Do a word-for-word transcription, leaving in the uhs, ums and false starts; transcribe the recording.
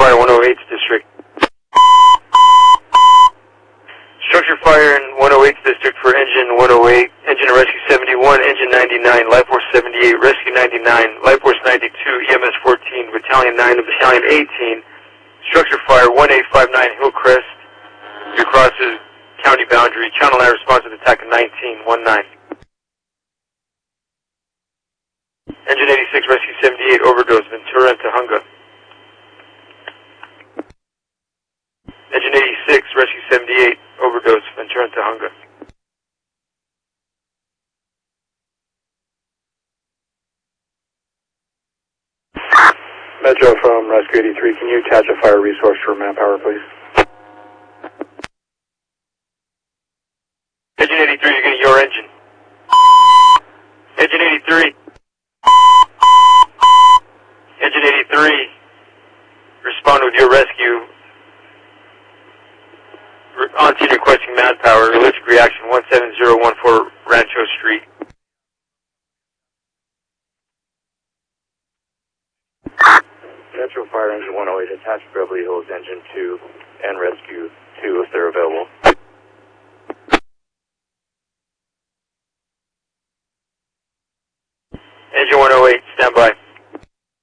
Fire one oh eight's District. Structure Fire in one oh eight's District for Engine one oh eight, Engine Rescue seventy-one, Engine ninety-nine, Life Force seventy-eight, Rescue ninety-nine, Life Force ninety-two, E M S fourteen, Battalion nine, and Battalion eighteen. Structure Fire one eight five nine Hillcrest. You crosses county boundary. Channel nine responsive attack at nineteen nineteen. Engine eighty-six, Rescue seventy-eight, overdose, Ventura and Tahunga. Engine eighty-six, Rescue seventy-eight, overdose, Ventura and Tahunga. Metro from Rescue eighty-three, can you attach a fire resource for manpower, please? Engine eighty-three, you're getting your engine. Engine eighty-three. Engine eighty-three, respond with your rescue. On scene requesting manpower, allergic reaction one seven zero one four Rancho Street. Metro Fire Engine one oh eight, attach Beverly Hills Engine two and Rescue two if they're available. Engine one oh eight, stand by.